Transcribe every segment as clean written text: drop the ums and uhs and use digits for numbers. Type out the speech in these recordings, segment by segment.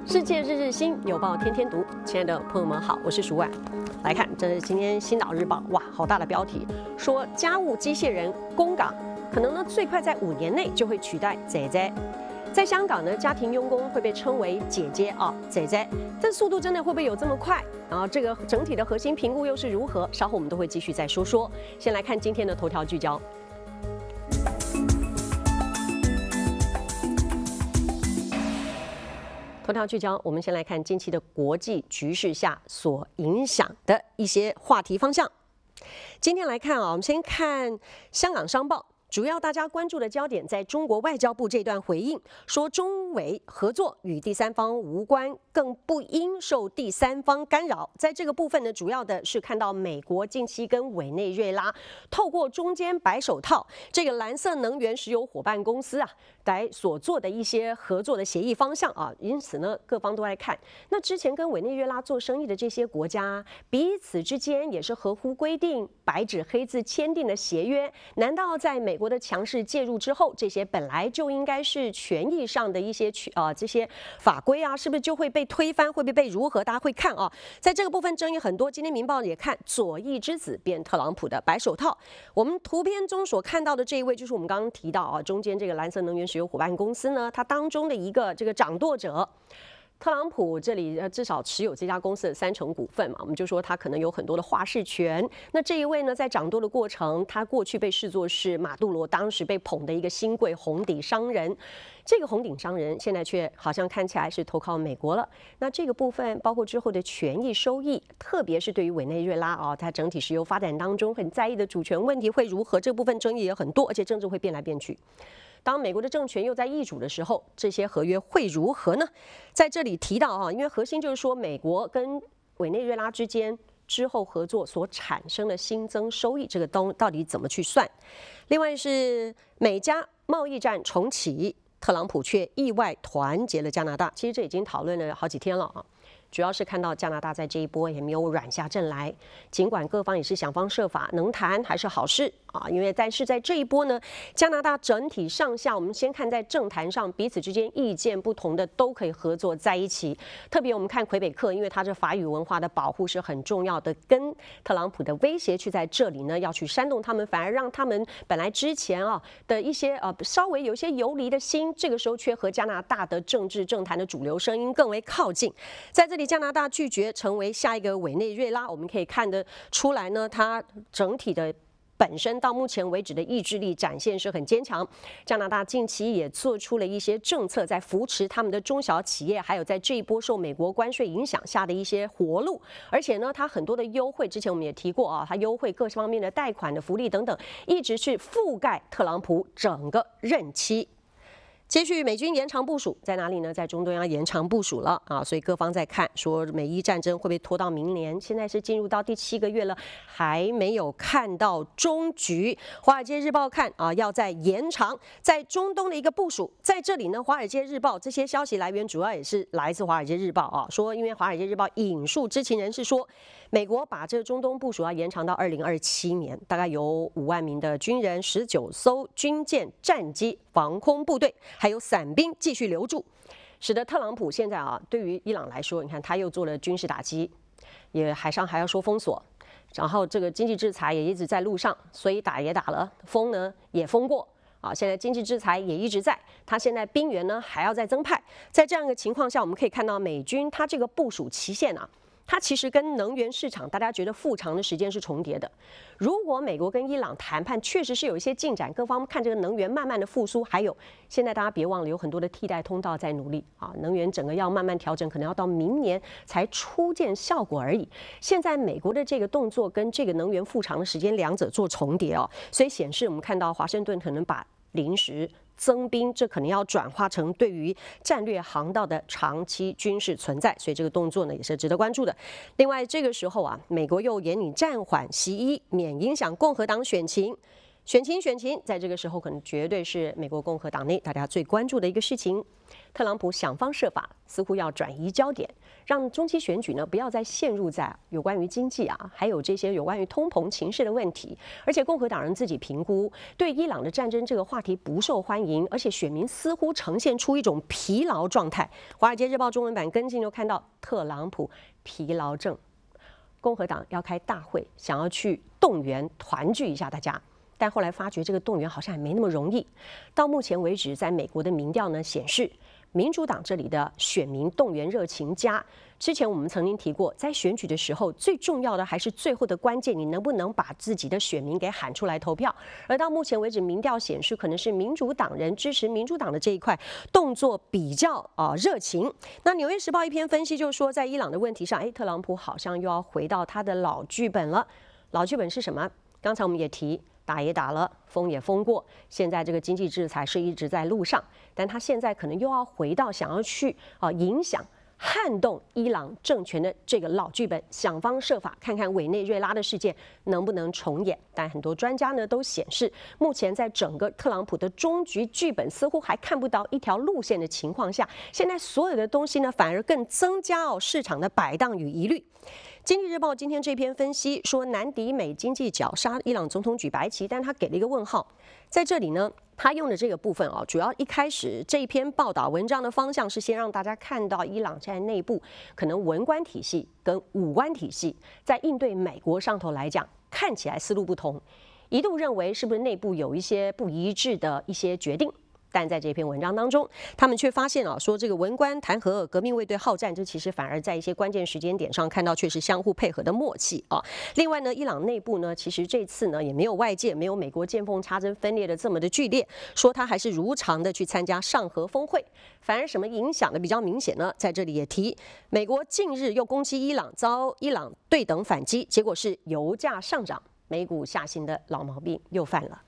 世界日日新，有报天天读。亲爱的朋友们好，我是舒婉。来看，这是今天《星岛日报》，哇，好大的标题，说家务机械人供港可能呢最快在5年内就会取代姐姐。在香港呢，家庭佣工会被称为姐姐啊，姐姐，这速度真的会不会有这么快？然后这个整体的核心评估又是如何？稍后我们都会继续再说说。先来看今天的头条聚焦。头条聚焦，我们先来看近期的国际局势下所影响的一些话题方向。今天来看啊，我们先看香港商报。主要大家关注的焦点在中国外交部这段回应，说中委合作与第三方无关，更不应受第三方干扰。在这个部分呢，主要的是看到美国近期跟委内瑞拉透过中间白手套这个蓝色能源石油伙伴公司啊，来所做的一些合作的协议方向啊，因此呢，各方都在看。那之前跟委内瑞拉做生意的这些国家，彼此之间也是合乎规定，白纸黑字签订的协约，难道在美国的强势介入之后，这些本来就应该是权益上的一些这些法规啊，是不是就会被推翻，会不会被如何？大家会看啊，在这个部分争议很多。今天《民报》也看左翼之子变特朗普的白手套。我们图片中所看到的这一位，就是我们刚刚提到啊，中间这个蓝色能源石油伙伴公司呢，它当中的一个这个掌舵者。特朗普这里至少持有这家公司的30%股份嘛，我们就说他可能有很多的话事权。那这一位呢，在掌舵的过程，他过去被视作是马杜罗当时被捧的一个新贵红顶商人。这个红顶商人现在却好像看起来是投靠美国了。那这个部分包括之后的权益收益，特别是对于委内瑞拉啊，它整体石油发展当中很在意的主权问题会如何？这部分争议也很多，而且政治会变来变去。当美国的政权又在易主的时候，这些合约会如何呢？在这里提到啊，因为核心就是说，美国跟委内瑞拉之间之后合作所产生的新增收益，这个到底怎么去算？另外是美加贸易战重启，特朗普却意外团结了加拿大。其实这已经讨论了好几天了啊。主要是看到加拿大在这一波也没有软下阵来，尽管各方也是想方设法，能谈还是好事啊。但是在这一波呢，加拿大整体上下，我们先看在政坛上彼此之间意见不同的都可以合作在一起。特别我们看魁北克，因为它这法语文化的保护是很重要的，跟特朗普的威胁去在这里呢要去煽动他们，反而让他们本来之前啊的一些稍微有一些游离的心，这个时候却和加拿大的政治政坛的主流声音更为靠近。在这里，加拿大拒绝成为下一个委内瑞拉，我们可以看得出来呢，它整体的本身到目前为止的意志力展现是很坚强。加拿大近期也做出了一些政策，在扶持他们的中小企业，还有在这一波受美国关税影响下的一些活路。而且呢，它很多的优惠，之前我们也提过啊，它优惠各方面的贷款的福利等等，一直去覆盖特朗普整个任期。接续美军延长部署在哪里呢？在中东要延长部署了啊，所以各方在看说美伊战争会不会拖到明年？现在是进入到第7个月了，还没有看到终局。华尔街日报看啊，要在延长在中东的一个部署。在这里呢，华尔街日报这些消息来源主要也是来自华尔街日报啊，说因为华尔街日报引述知情人士说，美国把这个中东部署要延长到2027年，大概有5万名的军人、19艘军舰、战机、防空部队。还有伞兵继续留住，使得特朗普现在啊，对于伊朗来说，你看他又做了军事打击，也海上还要说封锁，然后这个经济制裁也一直在路上，所以打也打了，封呢也封过啊，现在经济制裁也一直在，他现在兵员呢还要再增派，在这样一个情况下，我们可以看到美军他这个部署期限啊。它其实跟能源市场大家觉得复长的时间是重叠的。如果美国跟伊朗谈判确实是有一些进展，各方看这个能源慢慢的复苏，还有现在大家别忘了有很多的替代通道在努力啊，能源整个要慢慢调整，可能要到明年才初见效果而已。现在美国的这个动作跟这个能源复长的时间两者做重叠哦，所以显示我们看到华盛顿可能把临时增兵，这可能要转化成对于战略航道的长期军事存在，所以这个动作呢也是值得关注的。另外，这个时候啊，美国又严拟暂缓习一，免影响共和党选情。 选情，在这个时候可能绝对是美国共和党内大家最关注的一个事情。特朗普想方设法，似乎要转移焦点，让中期选举呢不要再陷入在有关于经济啊，还有这些有关于通膨情势的问题。而且共和党人自己评估，对伊朗的战争这个话题不受欢迎，而且选民似乎呈现出一种疲劳状态。《华尔街日报》中文版跟进就看到特朗普疲劳症，共和党要开大会，想要去动员团聚一下大家。但后来发觉这个动员好像也没那么容易。到目前为止，在美国的民调呢显示，民主党这里的选民动员热情佳。之前我们曾经提过，在选举的时候，最重要的还是最后的关键，你能不能把自己的选民给喊出来投票？而到目前为止，民调显示可能是民主党人支持民主党的这一块动作比较热情。那《纽约时报》一篇分析就说，在伊朗的问题上，特朗普好像又要回到他的老剧本了。老剧本是什么？刚才我们也提。打也打了，封也封过，现在这个经济制裁是一直在路上，但他现在可能又要回到想要去影响、撼动伊朗政权的这个老剧本，想方设法看看委内瑞拉的事件能不能重演。但很多专家呢都显示，目前在整个特朗普的终局剧本似乎还看不到一条路线的情况下，现在所有的东西呢反而更增加市场的摆荡与疑虑。经济日报今天这篇分析说，难敌美经济绞杀伊朗总统举白旗，但他给了一个问号。在这里呢，他用的这个部分主要一开始这一篇报道文章的方向是先让大家看到伊朗现在内部可能文官体系跟武官体系在应对美国上头来讲，看起来思路不同，一度认为是不是内部有一些不一致的一些决定。但在这篇文章当中，他们却发现说这个文官弹劾革命卫队好战，这其实反而在一些关键时间点上看到却是相互配合的默契啊。另外呢，伊朗内部呢，其实这次呢也没有外界没有美国见缝插针分裂的这么的剧烈，说他还是如常的去参加上合峰会，反而什么影响的比较明显呢？在这里也提，美国近日又攻击伊朗，遭伊朗对等反击，结果是油价上涨，美股下行的老毛病又犯了。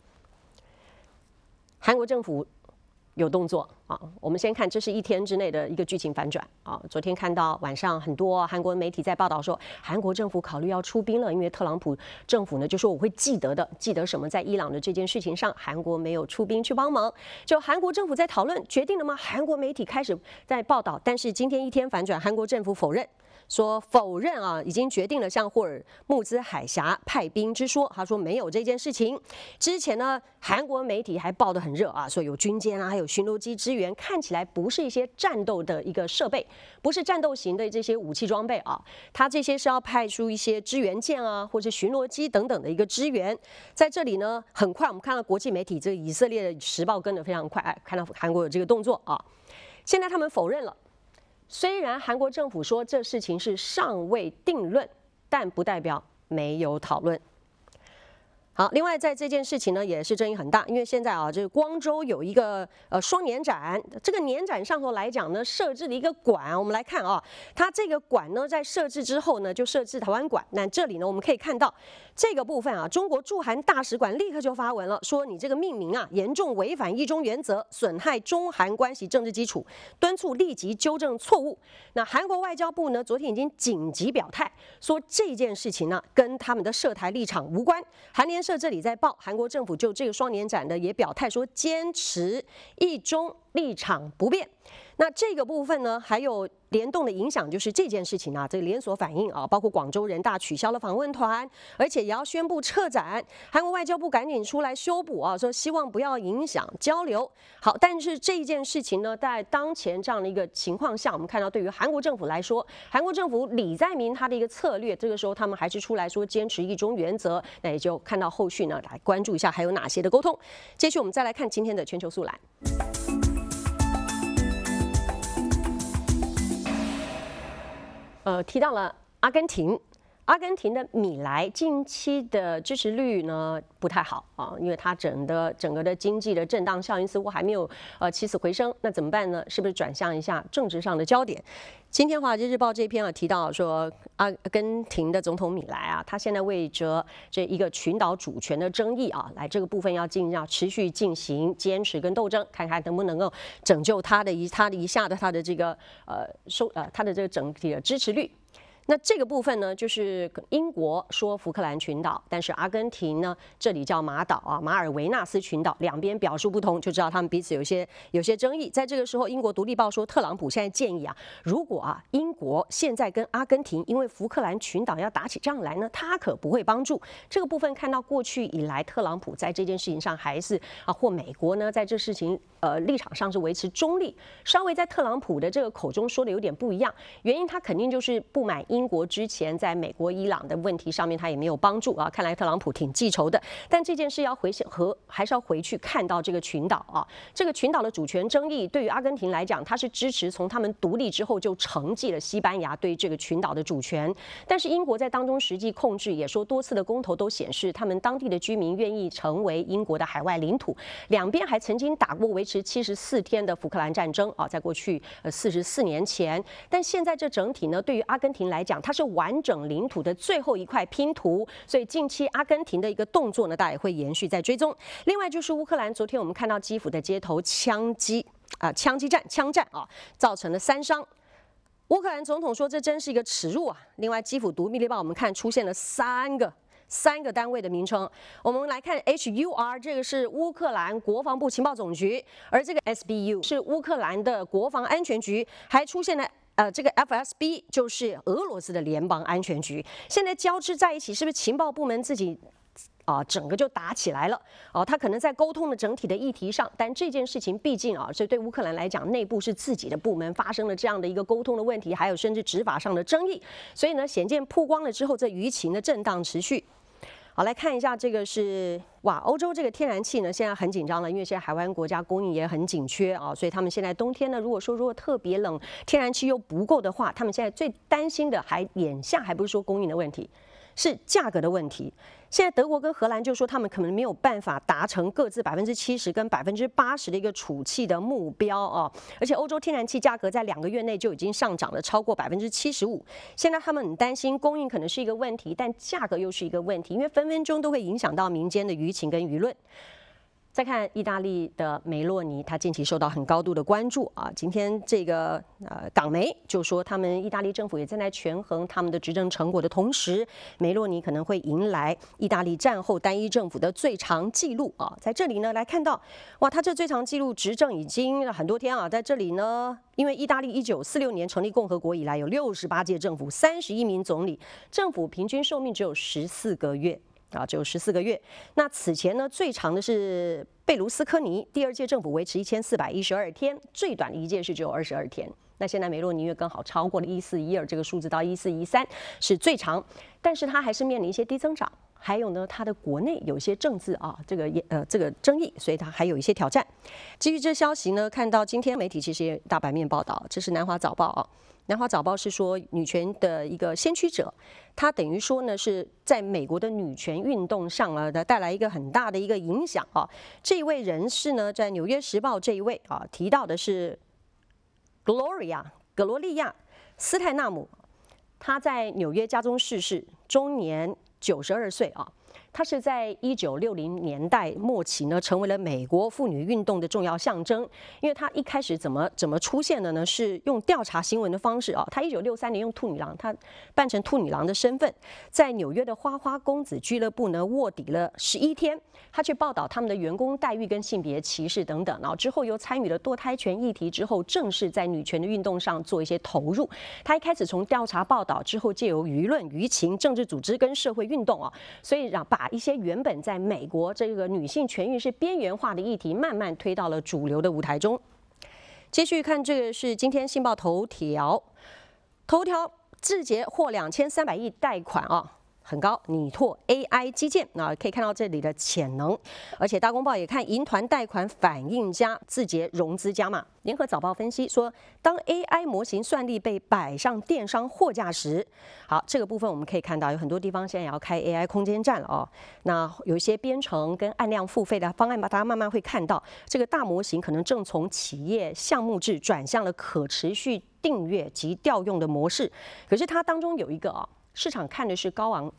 韩国政府有动作啊，我们先看，这是一天之内的一个剧情反转啊。昨天看到晚上很多韩国媒体在报道说，韩国政府考虑要出兵了，因为特朗普政府呢就说我会记得什么，在伊朗的这件事情上，韩国没有出兵去帮忙。就韩国政府在讨论决定了吗？韩国媒体开始在报道，但是今天一天反转，韩国政府否认。说否认已经决定了向霍尔木兹海峡派兵之说。他说没有这件事情。之前呢，韩国媒体还报得很热说有军舰还有巡逻机支援，看起来不是一些战斗的一个设备，不是战斗型的这些武器装备它这些是要派出一些支援舰或者巡逻机等等的一个支援。在这里呢，很快我们看到国际媒体这个以色列的时报跟得非常快，看到韩国有这个动作现在他们否认了。虽然韩国政府说这事情是尚未定论，但不代表没有讨论。好，另外在这件事情呢，也是争议很大，因为现在这个光州有一个双年展，这个年展上头来讲呢，设置了一个馆，我们来看它这个馆呢在设置之后呢，就设置台湾馆。那这里呢，我们可以看到这个部分中国驻韩大使馆立刻就发文了，说你这个命名严重违反一中原则，损害中韩关系政治基础，敦促立即纠正错误。那韩国外交部呢，昨天已经紧急表态，说这件事情呢跟他们的涉台立场无关。韩联社这里在报，韩国政府就这个双年展的也表态说，坚持一中立场不变。那这个部分呢，还有联动的影响，就是这件事情这个连锁反应包括广州人大取消了访问团，而且也要宣布撤展。韩国外交部赶紧出来修补说希望不要影响交流。好，但是这件事情呢，在当前这样的一个情况下，我们看到对于韩国政府来说，韩国政府李在明他的一个策略，这个时候他们还是出来说坚持一中原则，那也就看到后续呢来关注一下还有哪些的沟通。接续我们再来看今天的全球速览。提到了阿根廷，阿根廷的米莱近期的支持率呢不太好因为它整个的经济的震荡效应似乎还没有起死回生。那怎么办呢？是不是转向一下政治上的焦点？今天《华尔街日报》这篇提到说，阿根廷的总统米莱他现在为着这一个群岛主权的争议来这个部分要持续进行坚持跟斗争，看看能不能够拯救他的这个他的这个整体的支持率。 那这个部分呢，就是英国说福克兰群岛，但是阿根廷呢，这里叫马岛啊，马尔维纳斯群岛，两边表述不同，就知道他们彼此有些争议。在这个时候，英国《独立报》说，特朗普现在建议啊，如果英国现在跟阿根廷因为福克兰群岛要打起仗来呢，他可不会帮助。这个部分看到过去以来，特朗普在这件事情上还是或美国呢，在这事情立场上是维持中立，稍微在特朗普的这个口中说的有点不一样。原因他肯定就是不满英国之前在美国、伊朗的问题上面他也没有帮助啊。看来特朗普挺记仇的。但这件事要还是要回去看到这个群岛啊，这个群岛的主权争议对于阿根廷来讲，他是支持从他们独立之后就承继了西班牙对这个群岛的主权。但是英国在当中实际控制，也说多次的公投都显示他们当地的居民愿意成为英国的海外领土。两边还曾经打过维持74天的福克兰战争啊，在过去44年前。但现在这整体呢，对于阿根廷来讲，它是完整领土的最后一块拼图，所以近期阿根廷的一个动作呢，大家也会延续在追踪。另外就是乌克兰，昨天我们看到基辅的街头枪战啊，造成了3伤。乌克兰总统说这真是一个耻辱啊！另外，基辅独立报我们看出现了三个单位的名称。我们来看 HUR， 这个是乌克兰国防部情报总局，而这个 SBU 是乌克兰的国防安全局，还出现了。这个 FSB 就是俄罗斯的联邦安全局，现在交织在一起，是不是情报部门自己整个就打起来了？他可能在沟通的整体的议题上，但这件事情毕竟这对乌克兰来讲，内部是自己的部门发生了这样的一个沟通的问题，还有甚至执法上的争议，所以呢，显见曝光了之后，这舆情的震荡持续。好，来看一下这个是欧洲这个天然气呢，现在很紧张了，因为现在海湾国家供应也很紧缺啊，所以他们现在冬天呢，如果特别冷，天然气又不够的话，他们现在最担心的眼下还不是说供应的问题，是价格的问题。现在德国跟荷兰就说他们可能没有办法达成各自70%跟80%的一个储气的目标啊，而且欧洲天然气价格在2个月内就已经上涨了超过75%。现在他们很担心供应可能是一个问题，但价格又是一个问题，因为分分钟都会影响到民间的舆情跟舆论。再看意大利的梅洛尼，他近期受到很高度的关注啊。今天这个港媒就说，他们意大利政府也正在权衡他们的执政成果的同时，梅洛尼可能会迎来意大利战后单一政府的最长纪录啊。在这里呢，来看到他这最长纪录执政已经很多天啊。在这里呢，因为意大利1946年成立共和国以来，有68届政府，31名总理，政府平均寿命只有14个月。只有14个月。那此前呢，最长的是贝卢斯科尼，第2届政府维持1412天，最短的一届是只有22天。那现在梅洛尼更好超过了1412这个数字到1413是最长，但是他还是面临一些低增长，还有呢，他的国内有一些政治这个争议，所以他还有一些挑战。基于这消息呢，看到今天媒体其实也大版面报道，这是南华早报啊。南华早报是说，女权的一个先驱者，她等于说呢是在美国的女权运动上带来一个很大的一个影响啊。这一位人士呢，在《纽约时报》这一位提到的是格罗利亚斯泰纳姆，她在纽约家中逝世，终年92岁啊。她是在1960年代末期呢，成为了美国妇女运动的重要象征。因为她一开始怎么出现的呢？是用调查新闻的方式啊。她1963年用兔女郎，她扮成兔女郎的身份，在纽约的花花公子俱乐部呢卧底了11天。她去报道他们的员工待遇跟性别歧视等等，然后之后又参与了堕胎权议题，之后正式在女权的运动上做一些投入。她一开始从调查报道之后，借由舆论、舆情、政治组织跟社会运动所以把一些原本在美国这个女性权益是边缘化的议题，慢慢推到了主流的舞台中。继续看，这个是今天《信报》头条，字节获2300亿贷款很高，拟拓 AI 基建，可以看到这里的潜能。而且大公报也看银团贷款反应佳，字节融资加码。联合早报分析说，当 AI 模型算力被摆上电商货架时，好，这个部分我们可以看到有很多地方现在也要开 AI 空间站了那有一些编程跟按量付费的方案，大家慢慢会看到，这个大模型可能正从企业项目制转向了可持续订阅及调用的模式。可是它当中有一个市场看的是高昂